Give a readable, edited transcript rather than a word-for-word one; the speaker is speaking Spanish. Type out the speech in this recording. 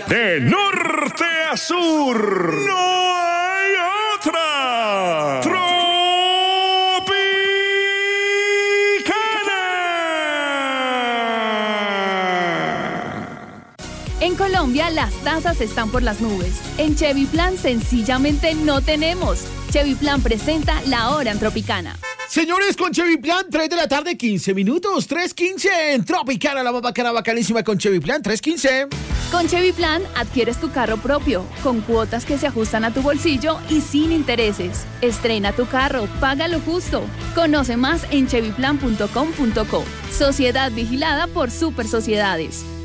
De norte a sur, no hay otra. En Colombia las tasas están por las nubes. En Chevy Plan sencillamente no tenemos. Chevy Plan presenta La Hora en Tropicana. Señores, con Chevy Plan, 3 de la tarde, 15 minutos, 3:15 en Tropicana, la más bacana, bacanísima con Chevy Plan, 3:15. Con Chevy Plan adquieres tu carro propio, con cuotas que se ajustan a tu bolsillo y sin intereses. Estrena tu carro, paga lo justo. Conoce más en chevyplan.com.co. Sociedad vigilada por Super Sociedades.